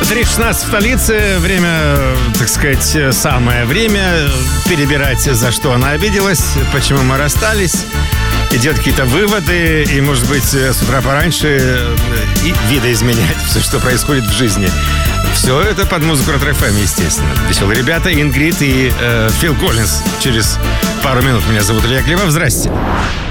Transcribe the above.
3:16 в столице. Время, так сказать, самое время перебирать, за что она обиделась, почему мы расстались, и делать какие-то выводы, и, может быть, с утра пораньше и видоизменять все, что происходит в жизни. Все это под музыку Ретро-ФМ, естественно. Веселые ребята, Ингрид и Фил Коллинз. Через пару минут. Меня зовут Илья Климов. Здрасте.